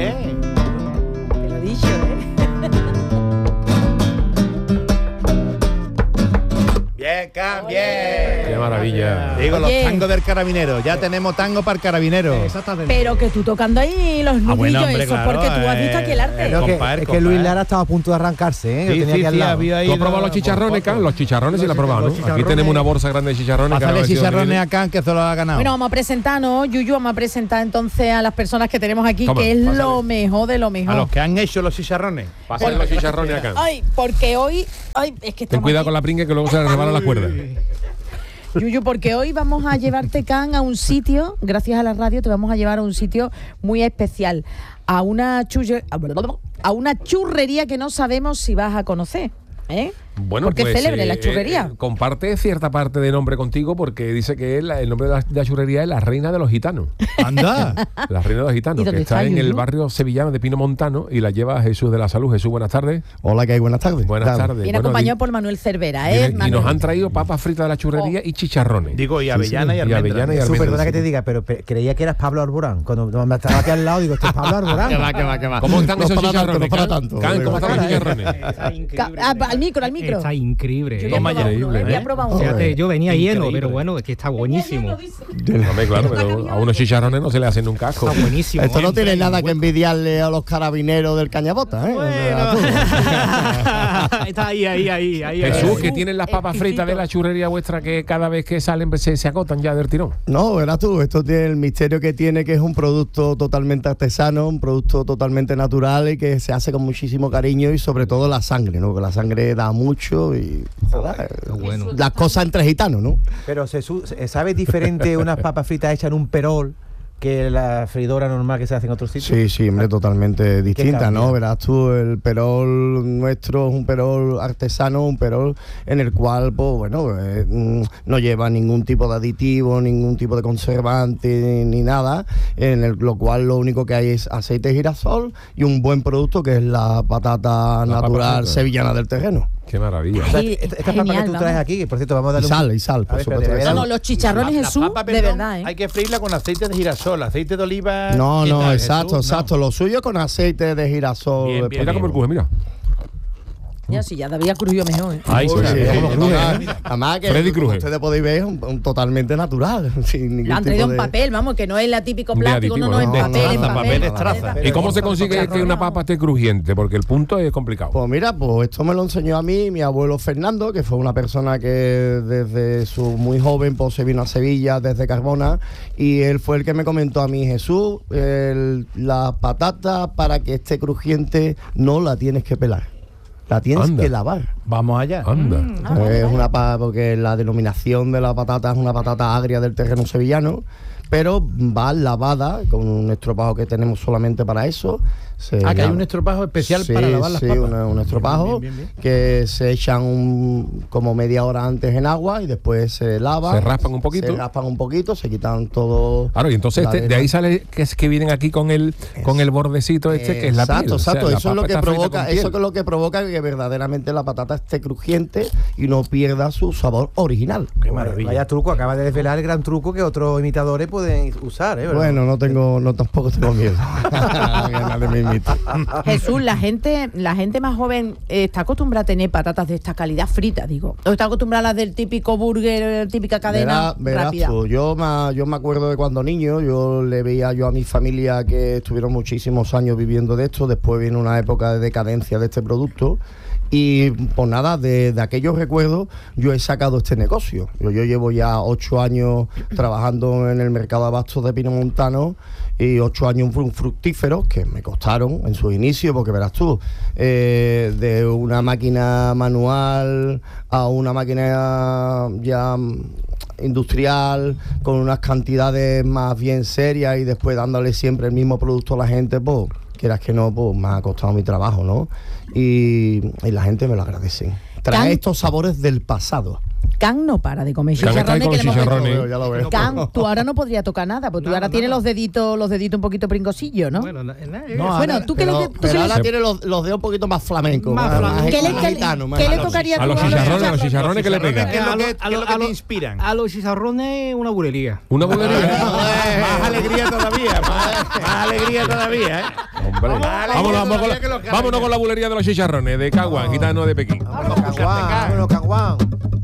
Te lo he dicho, Bien, Can, bien. Qué maravilla. Digo, Oye. los tangos del carabinero. Ya tenemos tango para el carabinero. Exactamente. Pero que tú tocando ahí los nudillos, bueno, hombre, eso es claro, porque tú has visto aquí el arte. Creo Compadre, que compadre. Luis Lara estaba a punto de arrancarse, ¿eh? Lo Sí, tenía sí, aquí al sí, lado. había ¿Tú has ido probado los chicharrones, Can? Los chicharrones sí los has probado, los ¿no? Aquí chicharrones- tenemos una bolsa grande de chicharrones. que Pásale ahora ha sido chicharrones Miguel. a Can, que se lo ha ganado. Bueno, vamos a presentar, ¿no, Yuyu? Vamos a presentar entonces a las personas que tenemos aquí, Toma, que es pásale. lo mejor de lo a mejor. los que han hecho los chicharrones. Pásale los chicharrones a Can. Ay, porque hoy... Ay, es que Ten estamos cuidado aquí. con la pringa que luego se le resbala la cuerda. Yuyu, porque hoy vamos a llevarte, Can, a un sitio, gracias a la radio, te vamos a llevar a un sitio muy especial, a una churrería que no sabemos si vas a conocer, ¿eh? Bueno, porque pues, es célebre la churrería. Comparte cierta parte de nombre contigo porque dice que el nombre de la churrería es la Reina de los Gitanos. Anda. La Reina de los Gitanos, ¿Y que dónde está está, en el Yuyu? barrio sevillano de Pino Montano y la lleva Jesús de la Salud. Jesús, buenas tardes. Hola, ¿qué hay? Buenas tardes. Buenas tardes. Viene Bueno, acompañado por Manuel Cervera, ¿eh? viene- y Manuel. nos han traído papas fritas de la churrería y chicharrones. Digo, y avellana y y almendra. avellana y Jesús, almendra, perdona sí. que te diga, pero creía que eras Pablo Alborán. Cuando me estaba aquí al lado, digo, este es Pablo Alborán. ¿Cómo están No esos para tanto, chicharrones? no para Can? tanto. Can, ¿cómo están los chicharrones? Está increíble. Al micro. Está increíble. Yo ¿eh? ya he Toma probado ya. uno, ¿eh? Increíble, Ya he probado uno. Fíjate, yo venía lleno, Increíble. pero bueno, es que está buenísimo. Hombre, claro, pero a unos chicharrones no se le hacen nunca asco. Está buenísimo. Esto no Entra tiene en nada que hueco. envidiarle a los carabineros del Cañabota, ¿eh? Está ahí. Jesús, que tienen las papas fritas de la churrería vuestra que cada vez que salen se agotan ya del tirón. No, verás tú, esto tiene el misterio que tiene, que es un producto totalmente artesano, un producto totalmente natural y que se hace con muchísimo cariño y sobre todo la sangre, ¿no? Que la sangre da mucho y joder, bueno. las cosas entre gitanos, ¿no? Pero ¿sabes diferente unas papas fritas hechas en un perol que la freidora normal que se hace en otros sitios? Sí, sí, hombre, totalmente distinta, cambia? ¿no? Verás tú, el perol nuestro es un perol artesano, un perol en el cual, pues bueno, no lleva ningún tipo de aditivo, ningún tipo de conservante ni nada, lo cual lo único que hay es aceite de girasol y un buen producto que es la patata natural frita. sevillana del terreno. Qué maravilla. O sea, Sí, estas papas genial, que tú traes vamos. aquí, que por cierto vamos a darle Y sal, A por ver, supuesto. espérate, que No, sal. los chicharrones, La Jesús, papa, de perdón, verdad, ¿eh? hay que freírla con aceite de girasol, aceite de oliva. No, ¿qué no, tal, exacto, Jesús? exacto. Lo suyo con aceite de girasol. Bien, bien. Mira cómo el cuje, mira. Ya, sí, ya David Cruz mejor, ¿eh? Ay, Sí, sí, sí, sí. como cruje, ¿eh? Además que Freddy como Cruje. ustedes podéis ver es un totalmente natural. Sin ningún Lo han traído tipo en de- papel, vamos, que no es la típico De plástico, aditivo, no, en ¿no? papel, No, en no, papel. papel, traza. ¿Y cómo se consigue que una papa esté crujiente? Porque el punto es complicado. Pues mira, pues esto me lo enseñó a mí mi abuelo Fernando, que fue una persona que desde su muy joven pues se vino a Sevilla desde Carbona y él fue el que me comentó a mí, Jesús, la patata para que esté crujiente no la tienes que pelar, la tienes Anda. que lavar. Vamos allá. Anda. Es una porque la denominación de la patata es una patata agria del terreno sevillano, pero va lavada con un estropajo que tenemos solamente para eso. Que hay un estropajo especial para lavar las sí, papas. un estropajo Bien, bien, bien. que se echan como media hora antes en agua y después se lava. Se raspan un poquito. Se raspan un poquito, se quitan todo. Claro, y entonces la de arena. ahí sale que es que vienen aquí con el bordecito que es la piel. Exacto, O sea, exacto. la Eso es lo papa que está frita provoca, con piel. eso es lo que provoca que verdaderamente la patata esté crujiente y no pierda su sabor original. Qué maravilla. Vaya truco, acaba de desvelar el gran truco que otros imitadores pueden usar, ¿eh? ¿verdad? Bueno, tampoco tengo miedo. Que nadie me imite. Jesús, la gente más joven está acostumbrada a tener patatas de esta calidad fritas, digo. O está acostumbrada a las del típico burger, típica cadena Verás rápida. tú, yo me acuerdo de cuando niño, yo le veía yo a mi familia que estuvieron muchísimos años viviendo de esto, después viene una época de decadencia de este producto. Y pues nada, de aquellos recuerdos yo he sacado este negocio. Yo llevo ya 8 años trabajando en el mercado de abastos de Pino Montano y 8 años fructíferos que me costaron en sus inicios, porque verás tú, de una máquina manual a una máquina ya industrial con unas cantidades más bien serias y después dándole siempre el mismo producto a la gente, pues quieras que no, pues me ha costado mi trabajo, ¿no? Y la gente me lo agradece. Trae estos sabores del pasado. Can no para de comer Can está ahí chicharrones. con los chicharrones. Ya lo veo. Can, tú ahora no podrías tocar nada, porque tú ahora tienes los deditos un poquito pringosillos, ¿no? Bueno, Bueno, tú qué le... tú Pero qué le- ahora tiene los dedos un poquito más flamencos. Más flamenco. ¿Qué le- más qué le- gitano, más qué le gitano. tocaría A los chicharrones que le pegan. ¿Qué es lo que, A qué es lo que te inspiran? A los chicharrones una bulería. Una bolería. Más alegría todavía, más alegría todavía, ¿eh? Hombre. Vámonos con la bulería de los chicharrones de Caguán, gitano de Pekín. Vámonos, Caguán.